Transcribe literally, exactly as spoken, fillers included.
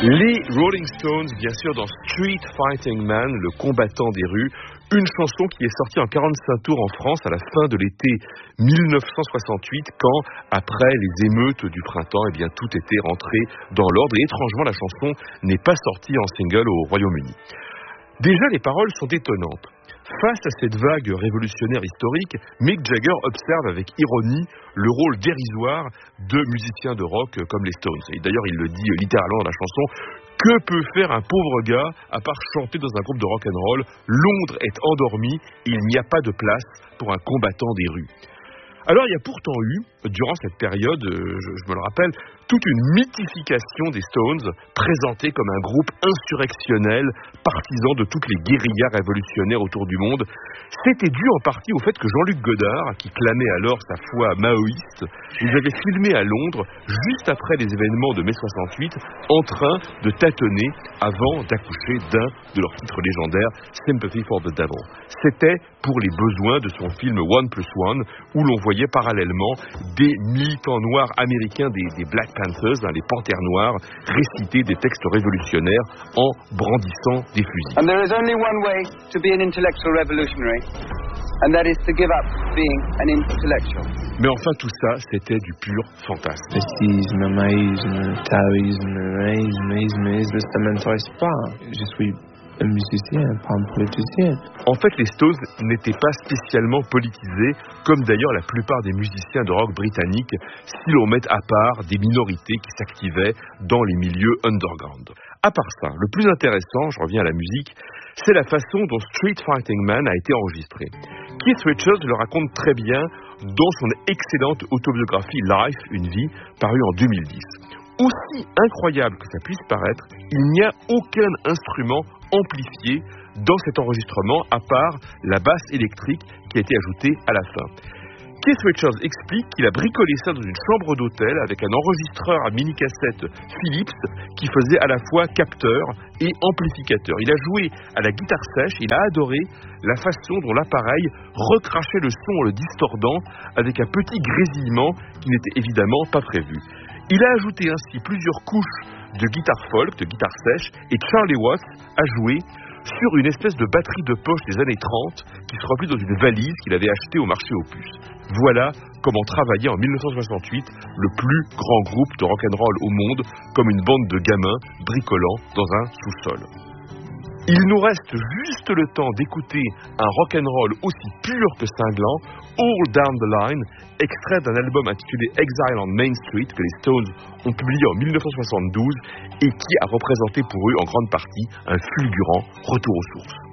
Les Rolling Stones, bien sûr, dans Street Fighting Man, le combattant des rues, une chanson qui est sortie en quarante-cinq tours en France à la fin de l'été dix-neuf cent soixante-huit, quand, après les émeutes du printemps, eh bien, tout était rentré dans l'ordre. Et étrangement, la chanson n'est pas sortie en single au Royaume-Uni. Déjà, les paroles sont étonnantes. Face à cette vague révolutionnaire historique, Mick Jagger observe avec ironie le rôle dérisoire de musiciens de rock comme les Stones. Et d'ailleurs, il le dit littéralement dans la chanson: que peut faire un pauvre gars à part chanter dans un groupe de rock and roll? Londres est endormi, il n'y a pas de place pour un combattant des rues. Alors, il y a pourtant eu, durant cette période, je, je me le rappelle, toute une mythification des Stones, présentés comme un groupe insurrectionnel, partisan de toutes les guérillas révolutionnaires autour du monde. C'était dû en partie au fait que Jean-Luc Godard, qui clamait alors sa foi maoïste, les avait filmés à Londres, juste après les événements de mai soixante-huit, en train de tâtonner avant d'accoucher d'un de leurs titres légendaires, Sympathy for the Devil. C'était pour les besoins de son film One Plus One, où l'on voyait parallèlement des militants noirs américains, des, des Black Panthers, hein, les panthères noires, réciter des textes révolutionnaires en brandissant des fusils. And there is only one way to be an intellectual revolutionary, and that is to give up being an intellectual. Mais enfin, tout ça, c'était du pur fantasme. Fascisme, maïsme, taoïsme, maïsme, maïsme, maïsme, ça ne m'intéresse pas. Je suis un musicien, pas un politicien. En fait, les Stones n'étaient pas spécialement politisés, comme d'ailleurs la plupart des musiciens de rock britanniques, si l'on met à part des minorités qui s'activaient dans les milieux underground. À part ça, le plus intéressant, je reviens à la musique, c'est la façon dont Street Fighting Man a été enregistré. Keith Richards le raconte très bien dans son excellente autobiographie Life, une vie, parue en deux mille dix. Aussi incroyable que ça puisse paraître, il n'y a aucun instrument amplifié dans cet enregistrement, à part la basse électrique qui a été ajoutée à la fin. Keith Richards explique qu'il a bricolé ça dans une chambre d'hôtel avec un enregistreur à mini-cassette Philips qui faisait à la fois capteur et amplificateur. Il a joué à la guitare sèche, il a adoré la façon dont l'appareil recrachait le son en le distordant avec un petit grésillement qui n'était évidemment pas prévu. Il a ajouté ainsi plusieurs couches de guitare folk, de guitare sèche, et Charlie Watts a joué sur une espèce de batterie de poche des années trente qui se remplit dans une valise qu'il avait achetée au marché aux puces. Voilà comment travaillait en dix-neuf cent soixante-huit le plus grand groupe de rock'n'roll au monde, comme une bande de gamins bricolant dans un sous-sol. Il nous reste juste le temps d'écouter un rock'n'roll aussi pur que cinglant, All Down the Line, extrait d'un album intitulé Exile on Main Street que les Stones ont publié en dix-neuf cent soixante-douze et qui a représenté pour eux en grande partie un fulgurant retour aux sources.